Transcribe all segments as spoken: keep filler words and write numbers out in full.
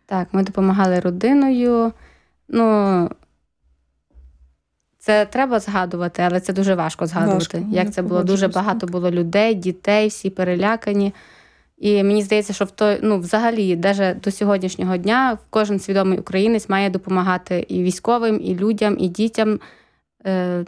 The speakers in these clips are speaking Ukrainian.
Так, ми допомагали родиною. Ну, це треба згадувати, але це дуже важко згадувати. Важко, як я це було. Дуже погоджуюсь, багато так. було людей, дітей, всі перелякані. І мені здається, що в той, ну, взагалі, навіть до сьогоднішнього дня кожен свідомий українець має допомагати і військовим, і людям, і дітям. Е,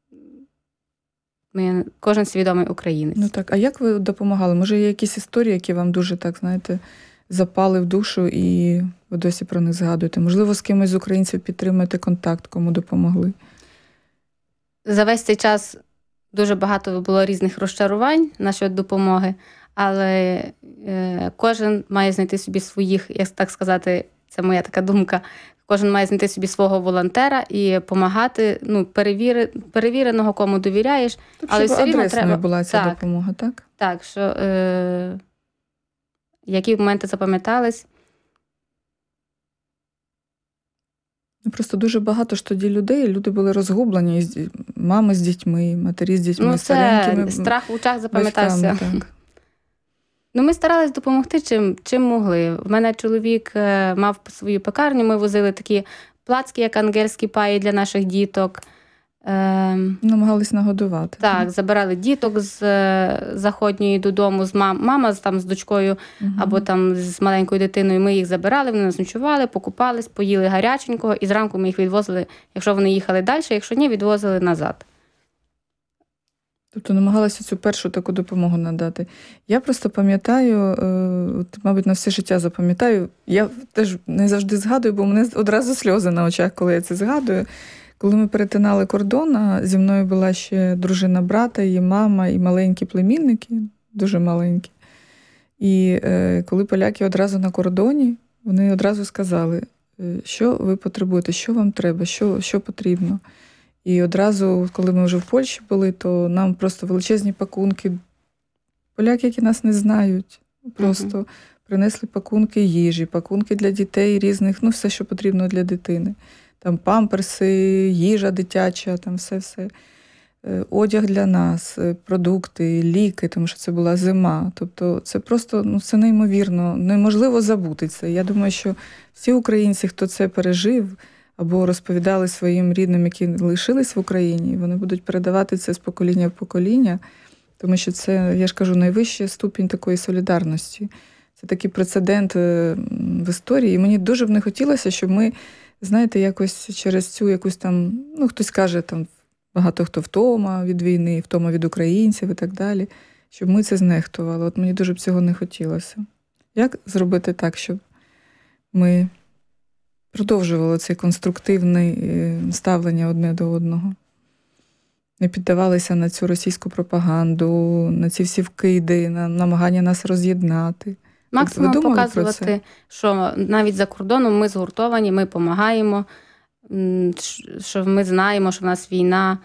ми, кожен свідомий українець. Ну так, а як ви допомагали? Може, є якісь історії, які вам дуже, так, знаєте, запали в душу і ви досі про них згадуєте? Можливо, з кимось з українців підтримуєте контакт, кому допомогли? За весь цей час дуже багато було різних розчарувань насчет допомоги, але е, кожен має знайти собі своїх, як так сказати, це моя така думка, кожен має знайти собі свого волонтера і допомагати, ну, перевіри, перевіреного, кому довіряєш. Тобто, але щоб все рівно адресною треба була ця так, допомога, так? Так, що е, які моменти запам'ятались. Ну, просто дуже багато ж тоді людей, люди були розгублені, з ді- мами з дітьми, матері з дітьми, Ну, старенькими це страх в очах запам'ятався. батьками, так. Ну, ми старались допомогти, чим, чим могли. В мене чоловік е, мав свою пекарню, ми возили такі плацки, як ангельські паї для наших діток. Е, Намагались нагодувати. так, забирали діток з е, заходньої додому, з мам, мама з, там, з дочкою Мгм. або там з маленькою дитиною. Ми їх забирали, вони нас ночували, покупались, поїли гаряченького, і зранку ми їх відвозили, якщо вони їхали далі, якщо ні, відвозили назад. Тобто намагалася цю першу таку допомогу надати. Я просто пам'ятаю, е, от, мабуть, на все життя запам'ятаю, я теж не завжди згадую, бо в мене одразу сльози на очах, коли я це згадую. Коли ми перетинали кордон, а зі мною була ще дружина брата, її мама і маленькі племінники, дуже маленькі. І е, коли поляки одразу на кордоні, вони одразу сказали, е, що ви потребуєте, що вам треба, що, що потрібно. І одразу, коли ми вже в Польщі були, то нам просто величезні пакунки, поляки, які нас не знають, просто Мгм. принесли пакунки їжі, пакунки для дітей різних, ну все, що потрібно для дитини. Там памперси, їжа дитяча, там все-все. Е, Одяг для нас, е, продукти, ліки, тому що це була зима. Тобто це просто, ну, це неймовірно, неможливо забути це. Я думаю, що всі українці, хто це пережив, або розповідали своїм рідним, які лишились в Україні, вони будуть передавати це з покоління в покоління, тому що це, я ж кажу, найвищий ступінь такої солідарності. Це такий прецедент е, м, в історії. І мені дуже б не хотілося, щоб ми, знаєте, якось через цю якусь там, ну, хтось каже, там, багато хто втома від війни, втома від українців і так далі, щоб ми це знехтували. От мені дуже б цього не хотілося. Як зробити так, щоб ми продовжували це конструктивне е, ставлення одне до одного? Не піддавалися на цю російську пропаганду, на ці всі вкиди, на намагання нас роз'єднати. Максимум Ви думали про показувати, це? що навіть за кордоном ми згуртовані, ми допомагаємо, що ми знаємо, що в нас війна.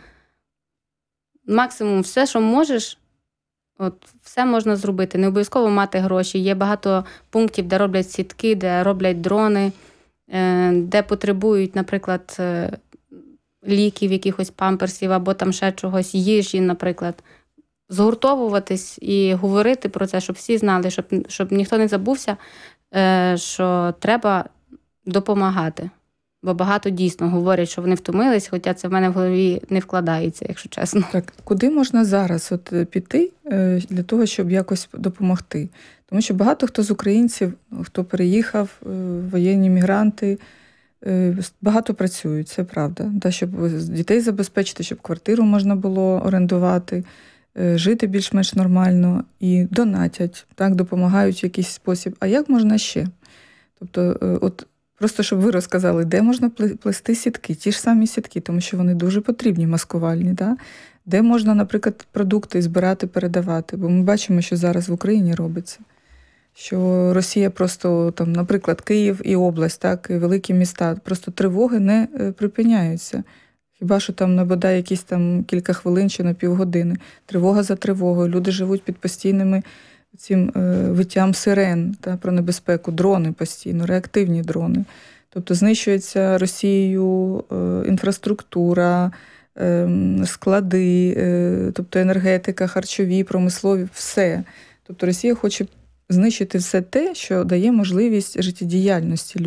Максимум все, що можеш, от, все можна зробити. Не обов'язково мати гроші. Є багато пунктів, де роблять сітки, де роблять дрони, е, де потребують, наприклад, е, ліків, якихось памперсів або там ще чогось, їжі, наприклад. Згуртовуватись і говорити про це, щоб всі знали, щоб, щоб ніхто не забувся, е, що треба допомагати. Бо багато дійсно говорять, що вони втомились, хоча це в мене в голові не вкладається, якщо чесно. Так, куди можна зараз от е, піти е, для того, щоб якось допомогти? Тому що багато хто з українців, ну, хто переїхав, е, воєнні мігранти, е, багато працюють, це правда. Та, щоб дітей забезпечити, щоб квартиру можна було орендувати, е, жити більш-менш нормально і донатять, так, допомагають в якийсь спосіб. А як можна ще? Тобто, е, от просто щоб ви розказали, де можна пле- плести сітки, ті ж самі сітки, тому що вони дуже потрібні, маскувальні, да? Де можна, наприклад, продукти збирати, передавати, бо ми бачимо, що зараз в Україні робиться. Що Росія просто, там, наприклад, Київ і область, так, і великі міста, просто тривоги не е, припиняються. Хіба що там на бодай якісь там кілька хвилин чи на півгодини. Тривога за тривогою. Люди живуть під постійними цим е, виттям сирен, та, про небезпеку, дрони постійно, реактивні дрони. Тобто знищується Росією е, інфраструктура, е, склади, е, тобто енергетика, харчові, промислові, все. Тобто Росія хоче знищити все те, що дає можливість життєдіяльності людям.